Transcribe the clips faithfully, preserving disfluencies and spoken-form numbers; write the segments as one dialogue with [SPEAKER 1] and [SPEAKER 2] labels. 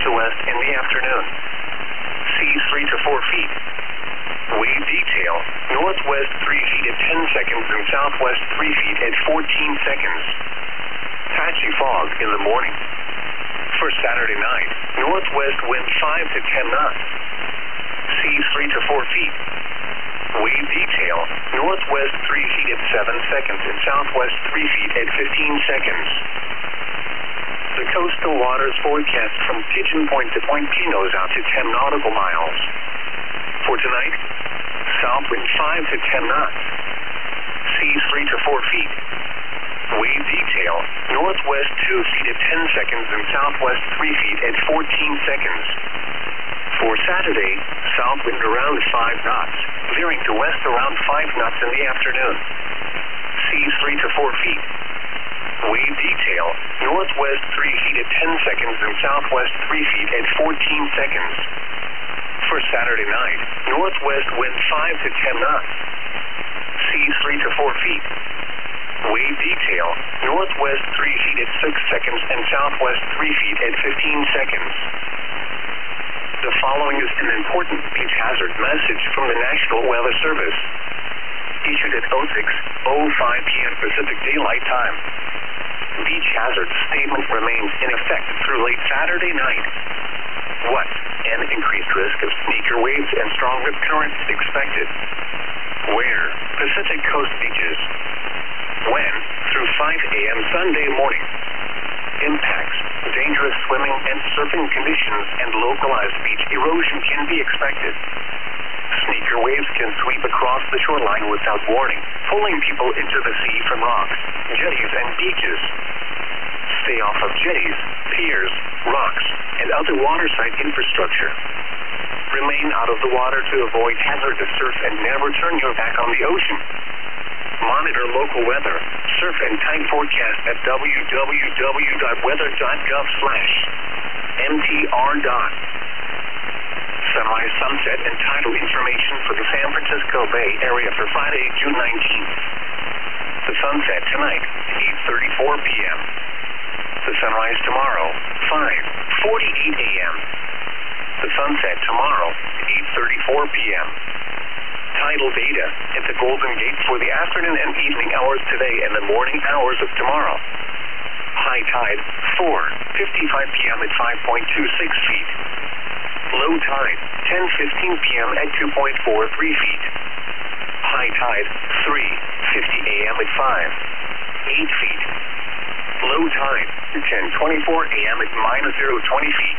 [SPEAKER 1] to west in the afternoon. Seas three to four feet. Wave detail, northwest three feet at ten seconds and southwest three feet at fourteen seconds. Patchy fog in the morning. For Saturday night, northwest wind five to ten knots. Seas three to four feet. Wave detail, northwest three feet at seven seconds and southwest three feet at fifteen seconds. The coastal waters forecast from Pigeon Point to Point Pinos out to ten nautical miles. For tonight, south wind five to ten knots. Seas three to four feet. Wave detail, northwest two feet at ten seconds and southwest three feet at fourteen seconds. For Saturday, south wind around five knots, veering to west around five knots in the afternoon. Seas three to four feet. Wave detail, northwest three feet at ten seconds and southwest three feet at fourteen seconds. For Saturday night, northwest wind five to ten knots. Seas three to four feet. Wave detail, northwest three feet at six seconds and southwest three feet at fifteen seconds. The following is an important beach hazard message from the National Weather Service. Issued at oh six oh five p m Pacific Daylight Time. Beach hazard statement remains in effect through late Saturday night. What? An increased risk of sneaker waves and strong rip currents expected. Where? Pacific Coast beaches. When? Through five a m Sunday morning. Impacts, dangerous swimming and surfing conditions, and localized beach erosion can be expected. Sneaker waves can sweep across the shoreline without warning, pulling people into the sea from rocks, jetties, and beaches. Stay off of jetties, piers, rocks, and other waterside infrastructure. Remain out of the water to avoid hazardous surf and never turn your back on the ocean. Monitor local weather, surf and tide forecast at w w w dot weather dot gov slash m t r dot. Sunrise, sunset, and tidal information for the San Francisco Bay Area for Friday, June nineteenth. The sunset tonight, eight thirty-four p m The sunrise tomorrow, five forty-eight a m The sunset tomorrow, eight thirty-four p m Tidal data at the Golden Gate for the afternoon and evening hours today and the morning hours of tomorrow. High tide, four fifty-five p m at five point two six feet. Low tide, ten fifteen p m at two point four three feet. High tide, three fifty a m at five, eight feet. Low tide, ten twenty-four a m at minus zero twenty feet.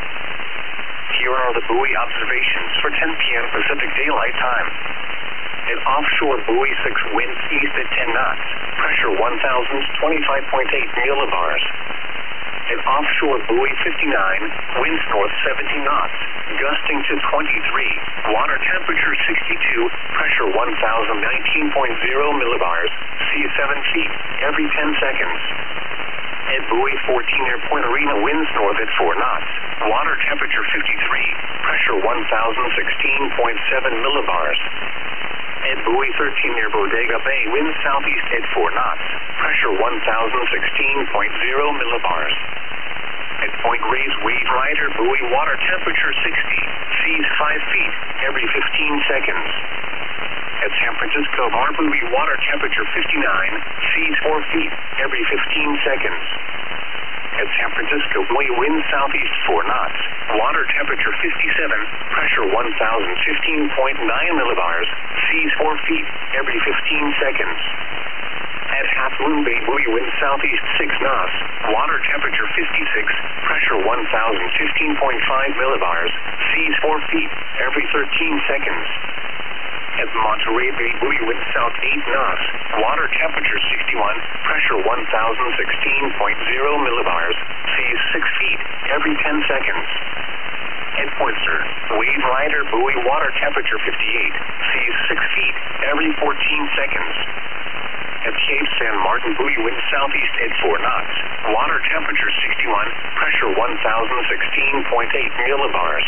[SPEAKER 1] Here are the buoy observations for ten p m Pacific Daylight Time. An offshore buoy six winds east at ten knots, pressure one thousand twenty-five point eight millibars. An offshore buoy fifty-nine, winds north seventy knots, gusting to twenty-three, water temperature sixty-two, pressure one thousand nineteen point zero millibars, sea seven feet, every ten seconds. At buoy fourteen near Point Arena, winds north at four knots, water temperature fifty-three, pressure one thousand sixteen point seven millibars. At buoy thirteen near Bodega Bay, winds southeast at four knots, pressure one thousand sixteen point zero millibars. At Point Reyes Wave Rider buoy, water temperature sixty, seas five feet, every fifteen seconds. At San Francisco Bar buoy, water temperature fifty-nine, seas four feet, every fifteen seconds. At San Francisco buoy, wind southeast four knots, water temperature fifty-seven, pressure one thousand fifteen point nine millibars, seas four feet, every fifteen seconds. At Half Moon Bay buoy, wind southeast six knots, water temperature fifty-six, pressure one thousand fifteen point five millibars, seas four feet, every thirteen seconds. At Monterey Bay buoy, wind south eight knots, water temperature sixty-one, pressure one thousand sixteen point zero millibars, seas six feet, every ten seconds. At Poynter, Wave Rider buoy, water temperature fifty-eight, seas six feet, every fourteen seconds. At Cape San Martin buoy, wind southeast at four knots, water temperature sixty-one, pressure one thousand sixteen point eight millibars.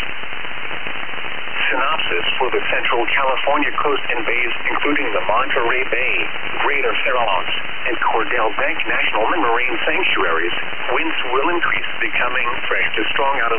[SPEAKER 1] Synopsis for the Central California coast and bays, including the Monterey Bay, Greater Farallones, and Cordell Bank National Marine Sanctuaries, winds will increase, becoming fresh to strong out of